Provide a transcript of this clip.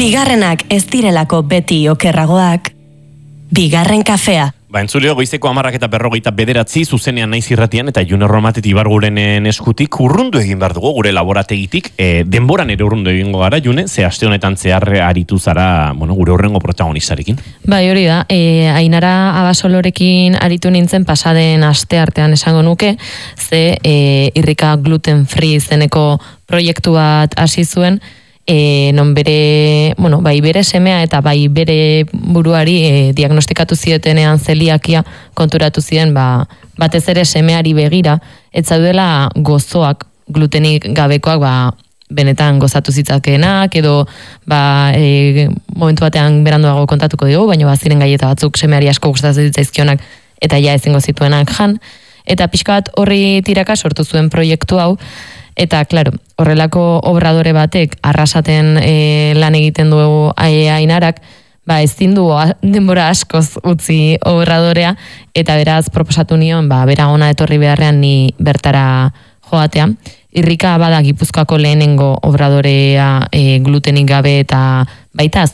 Bigarrenak ez direlako beti okerragoak. Bigarren kafea. Entzuleo, goizeko 10:49 zuzenean naiz irratian eta June Romatet Ibargurenen eskutik urrundu egin behar dugu gure laborategitik. Denboran ere urrundu egingo gara, June, ze aste honetan zehar aritu zara, gure horrengo protagonistarekin. Bai, hori da, Ainara Abasolorekin aritu nintzen pasaden aste artean esango nuke, ze irrika gluten free izeneko proiektu bat hasi zuen, non bere, bai bere semea eta bai bere buruari diagnostikatu ziotenean zeliakia konturatu ziren, batez ere semeari begira, ez zaudela gozoak, glutenik gabekoak, benetan gozatu zitzakenak, edo momentu batean beranduago kontatuko dugu, baina baziren gaieta batzuk semeari asko gustatzen zitzaizkionak eta ja ezingo zituenak jan, eta pixka bat horri tiraka sortu zuen proiektu hau. Eta, klaro, horrelako obradore batek arrasaten lan egiten du Ainarak, ezin du denbora askoz utzi obradorea, eta beraz proposatu nion, bera ona etorri beharrean ni bertara joatea. Irrika bada Gipuzkoako lehenengo obradorea glutenik gabe eta baita